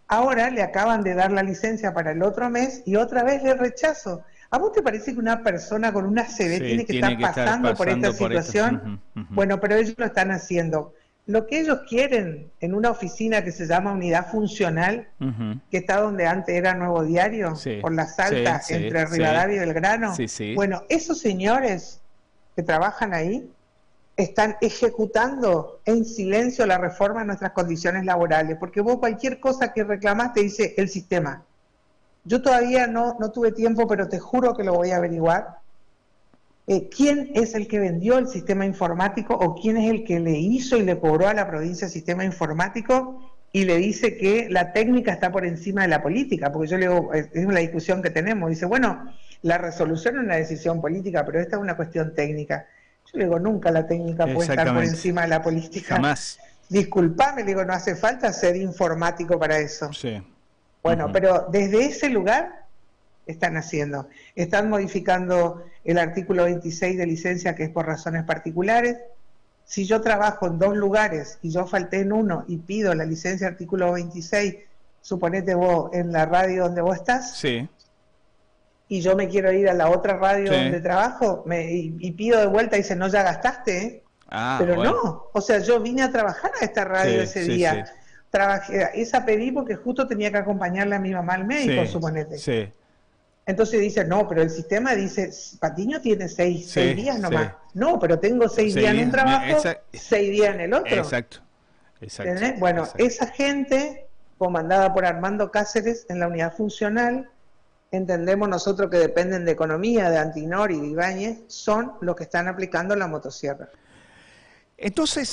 Ahora le acaban de dar la licencia para el otro mes y otra vez le rechazo. ¿A vos te parece que una persona con una CV Sí, tiene que tiene estar que estar pasando por esta pasando por esto. situación? Bueno, pero ellos lo están haciendo. Lo que ellos quieren en una oficina que se llama Unidad Funcional, que está donde antes era Nuevo Diario, Sí, por la sí, Salta, sí, entre sí, Rivadavia y Belgrano. sí, sí. Bueno, esos señores que trabajan ahí están ejecutando en silencio la reforma de nuestras condiciones laborales, porque vos cualquier cosa que reclamás te dice el sistema. Yo todavía no tuve tiempo, pero te juro que lo voy a averiguar. ¿Quién es el que vendió el sistema informático o quién es el que le hizo y le cobró a la provincia el sistema informático y le dice que la técnica está por encima de la política? Porque yo le digo, es la discusión que tenemos. Dice, bueno, la resolución es una decisión política, pero esta es una cuestión técnica. Yo le digo, nunca la técnica puede estar por Exactamente. encima de la política. Jamás. Disculpame, le digo, no hace falta ser informático para eso. Sí. Bueno, pero desde ese lugar están haciendo. Están modificando el artículo 26 de licencia, que es por razones particulares. Si yo trabajo en 2 lugares y yo falté en uno y pido la licencia artículo 26, suponete vos en la radio donde vos estás, Sí. y yo me quiero ir a la otra radio Sí. donde trabajo, y pido de vuelta y dice, no, ya gastaste, ¿eh? Ah, Pero bueno. no, o sea, yo vine a trabajar a esta radio Sí, ese sí, día. sí. Trabajé, esa pedí porque justo tenía que acompañarle a mi mamá al médico, Sí, suponete. sí, Entonces dice, no, pero el sistema dice, Patiño tiene seis sí, días sí. nomás. No, pero tengo 6 días en un trabajo, 6 días en el otro. Exacto, exacto, ¿Entendés? Bueno, exacto. esa gente, comandada por Armando Cáceres en la unidad funcional, entendemos nosotros que dependen de economía, de Antinor y de Ibáñez, son los que están aplicando la motosierra. Entonces,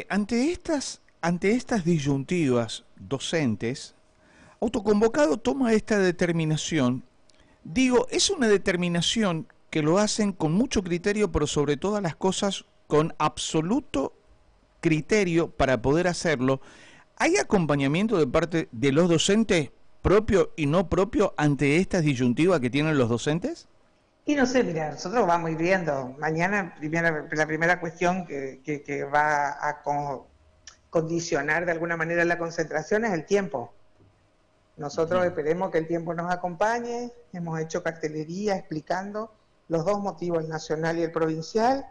ante estas disyuntivas docentes, Autoconvocado toma esta determinación. Digo, es una determinación que lo hacen con mucho criterio, pero sobre todas las cosas con absoluto criterio para poder hacerlo. ¿Hay acompañamiento de parte de los docentes, propio y no propio, ante estas disyuntivas que tienen los docentes? Y no sé, mira, nosotros vamos a ir viendo. Mañana la primera cuestión que va a condicionar de alguna manera la concentración es el tiempo. Nosotros esperemos que el tiempo nos acompañe. Hemos hecho cartelería explicando los 2 motivos, el nacional y el provincial.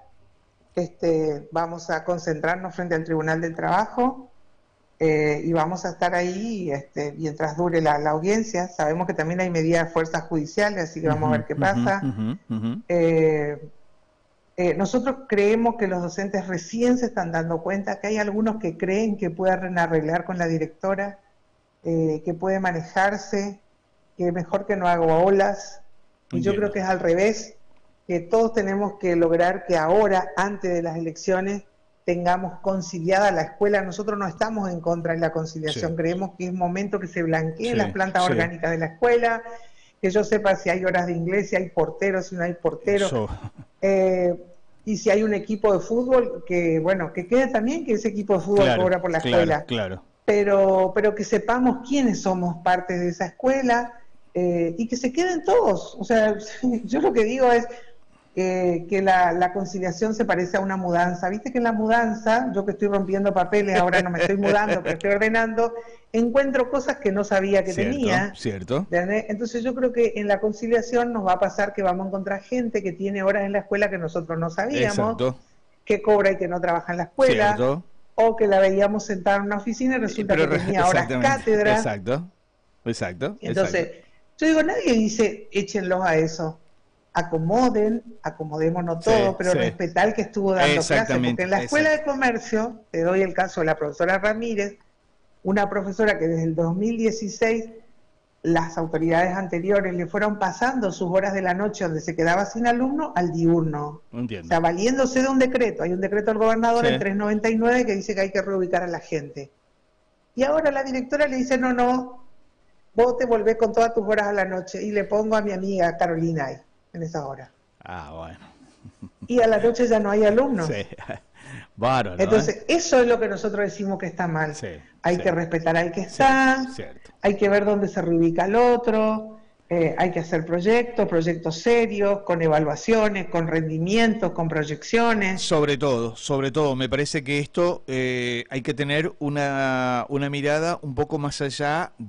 Vamos a concentrarnos frente al Tribunal del Trabajo y vamos a estar ahí mientras dure la audiencia. Sabemos que también hay medidas de fuerzas judiciales, así que vamos a ver qué pasa. Nosotros creemos que los docentes recién se están dando cuenta que hay algunos que creen que pueden arreglar con la directora, que puede manejarse, que mejor que no haga olas. Y yo creo que es al revés, que todos tenemos que lograr que ahora, antes de las elecciones, tengamos conciliada la escuela. Nosotros no estamos en contra de la conciliación, creemos que es momento que se blanqueen las plantas orgánicas de la escuela, que yo sepa si hay horas de inglés, si hay porteros, si no hay porteros. Y si hay un equipo de fútbol, que bueno, que quede también que ese equipo de fútbol cobra por la escuela. Pero que sepamos quiénes somos parte de esa escuela y que se queden todos. O sea, yo lo que digo es que la conciliación se parece a una mudanza. Viste que en la mudanza, yo que estoy rompiendo papeles, ahora no me estoy mudando, pero estoy ordenando, encuentro cosas que no sabía que tenía. Cierto. Entonces yo creo que en la conciliación nos va a pasar que vamos a encontrar gente que tiene horas en la escuela que nosotros no sabíamos, que cobra y que no trabaja en la escuela, o que la veíamos sentada en una oficina y resulta que tenía horas cátedra. Exacto. Entonces, yo digo, nadie dice, échenlos a eso. Acomodémonos todo, pero respetar al que estuvo dando clases, porque en la escuela de comercio, te doy el caso de la profesora Ramírez, una profesora que desde el 2016 las autoridades anteriores le fueron pasando sus horas de la noche donde se quedaba sin alumno al diurno. Entiendo. O sea, valiéndose de un decreto. Hay un decreto del gobernador en 399 que dice que hay que reubicar a la gente. Y ahora la directora le dice, no, vos te volvés con todas tus horas a la noche, y le pongo a mi amiga Carolina ahí, en esa hora. Ah, bueno. Y a la noche ya no hay alumnos. Sí. Bárbaro, entonces, eso es lo que nosotros decimos que está mal. Hay que respetar al que está, hay que ver dónde se reubica el otro, hay que hacer proyectos serios, con evaluaciones, con rendimientos, con proyecciones. Sobre todo, me parece que esto hay que tener una mirada un poco más allá